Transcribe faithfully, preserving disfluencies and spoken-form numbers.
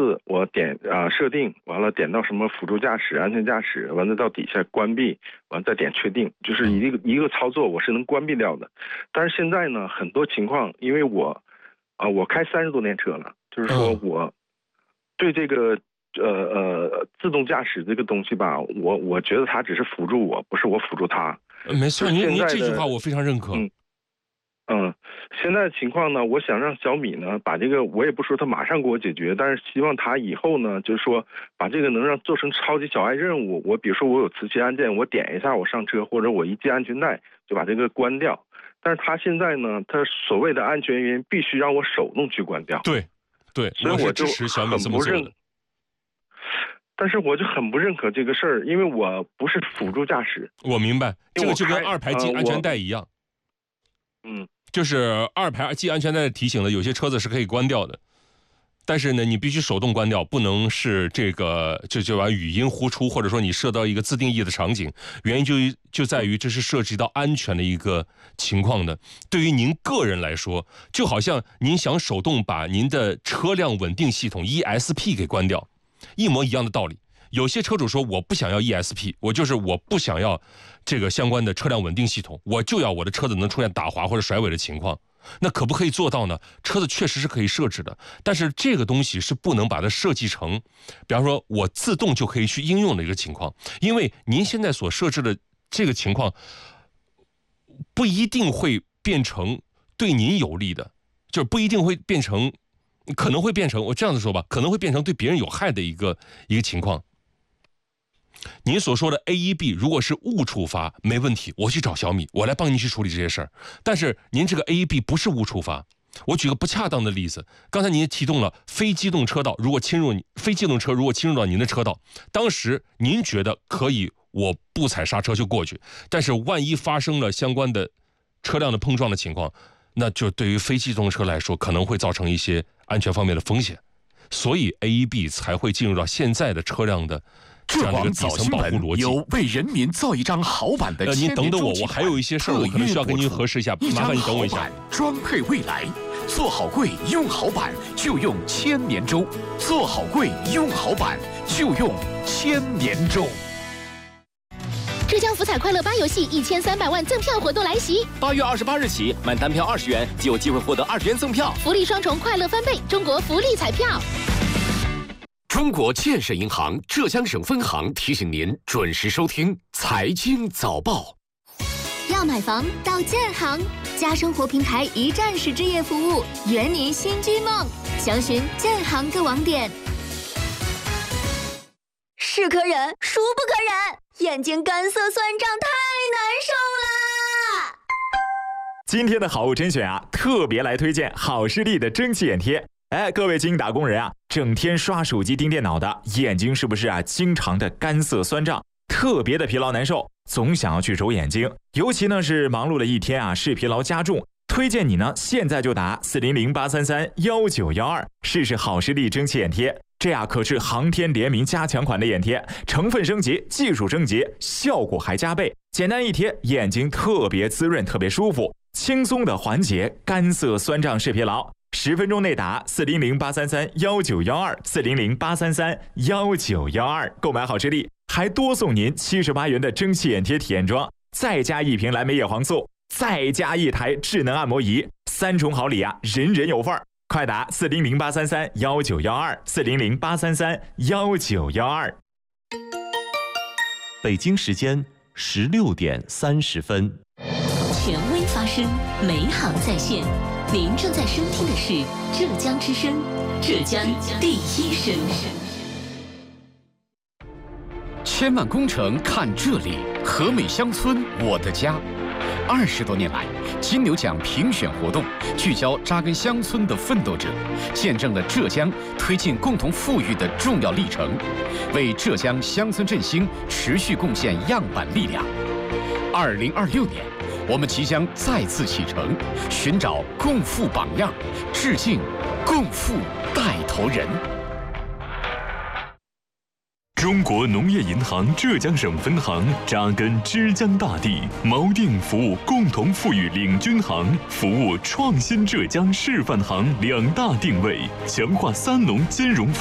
次我点啊、呃、设定完了，点到什么辅助驾驶、安全驾驶，完了到底下关闭，完了再点确定，就是一个一个操作我是能关闭掉的。但是现在呢，很多情况，因为我啊、呃、我开三十多年车了，就是说我对这个呃呃自动驾驶这个东西吧，我我觉得它只是辅助我，不是我辅助它。 没错，您您这句话我非常认可。 嗯。嗯，现在的情况呢，我想让小米呢把这个，我也不说它马上给我解决，但是希望它以后呢，就是说把这个能让做成超级小爱任务。我比如说我有磁吸按键，我点一下我上车，或者我一系安全带就把这个关掉。但是它现在呢，它所谓的安全原因必须让我手动去关掉。 对，对， 所以我就很不认。但是我就很不认可这个事儿，因为我不是辅助驾驶。 我明白，这个就跟二排系安全带一样。 嗯。 就是二排系安全带的提醒了，有些车子是可以关掉的，但是呢，你必须手动关掉，不能是这个就就把语音呼出，或者说你设到一个自定义的场景。原因就就在于这是涉及到安全的一个情况的。对于您个人来说，就好像您想手动把您的车辆稳定系统 E S P 给关掉，一模一样的道理。有些车主说我不想要 E S P， 我就是我不想要这个相关的车辆稳定系统，我就要我的车子能出现打滑或者甩尾的情况。那可不可以做到呢？车子确实是可以设置的，但是这个东西是不能把它设计成，比方说我自动就可以去应用的一个情况，因为您现在所设置的这个情况不一定会变成对您有利的，就是不一定会变成，可能会变成，我这样子说吧，可能会变成对别人有害的一个一个情况。您所说的 A E B 如果是误触发没问题，我去找小米，我来帮您去处理这些事儿。但是您这个 A E B 不是误触发，我举个不恰当的例子，刚才您也提动了非机动车道，如果侵入你非机动车如果侵入到您的车道，当时您觉得可以，我不踩刹车就过去，但是万一发生了相关的车辆的碰撞的情况，那就对于非机动车来说可能会造成一些安全方面的风险，所以 A E B 才会进入到现在的车辆的这样的一个底层保护逻辑。 有为人民造一张好版的。 呃，您等等我，我还有一些事儿，我可能需要跟您核实一下，麻烦你等我一下。 装配未来，做好贵用好版就用千年舟，做好贵用好版就用千年舟。 浙江福彩快乐八游戏一千三百万赠票活动来袭， 八月二十八日起，满单票二十元就有机会获得二十元赠票， 福利双重，快乐翻倍！中国福利彩票。 中国建设银行浙江省分行提醒您准时收听财经早报。 要买房到建行，家生活平台一站式置业服务，圆您新居梦。详询建行各网点。 是可忍，孰不可忍？眼睛干涩酸胀，太难受啦！ 今天的好物甄选啊，特别来推荐好视力的蒸汽眼贴。哎，各位精英打工人啊，整天刷手机盯电脑的眼睛是不是啊经常的干涩酸胀，特别的疲劳难受，总想要去揉眼睛，尤其呢是忙碌了一天啊，视疲劳加重，推荐你呢现在就打四零零八三三幺九幺二试试好视力蒸汽眼贴，这呀可是航天联名加强款的眼贴，成分升级，技术升级，效果还加倍，简单一贴，眼睛特别滋润，特别舒服，轻松的缓解干涩酸胀视疲劳。十分钟内打四零零八三三幺九幺二四零零八三三幺九幺二购买好视力，还多送您七十八元的蒸汽眼贴体验装，再加一瓶蓝莓叶黄素，再加一台智能按摩仪，三重好礼啊，人人有份儿！快打四零零八三三幺九幺二四零零八三三幺九幺二。 北京时间十六点三十分。 权威发声，美好在线。您正在收听的是浙江之声，浙江第一声。 千万工程看这里，和美乡村我的家。二十多年来，金牛奖评选活动聚焦扎根乡村的奋斗者，见证了浙江推进共同富裕的重要历程，为浙江乡村振兴持续贡献样板力量。二零二六年，我们即将再次启程，寻找共富榜样，致敬共富带头人。 中国农业银行浙江省分行扎根之江大地，锚定服务共同富裕领军行、服务创新浙江示范行两大定位，强化三农金融